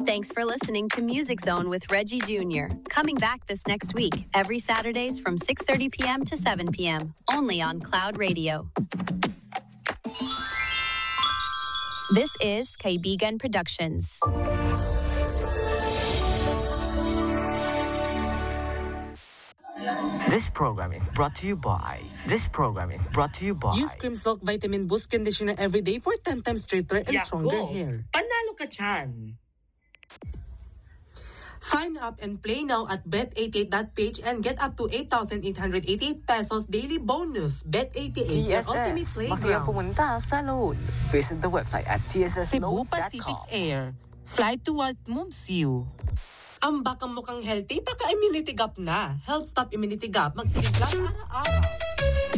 Thanks for listening to Music Zone with Reggie Jr. Coming back this next week, every Saturdays from 6:30 p.m. to 7 p.m. Only on Cloud Radio. This is Kaibigan Productions. This program is brought to you by Use Cream Silk Vitamin Boost Conditioner every day for 10 times straighter and stronger hair. Panalo ka dyan. Sign up and play now at bet88.ph and get up to 8,888 pesos daily bonus. Bet88, your ultimate TSS, playground. masaya pumunta sa Load. Visit the website at Cebu Pacific tssload.com. Air. Fly to what moves you. Ang bakang mukhang healthy, baka immunity gap na. Health Stop Immunity Gap, magsiligla araw-araw.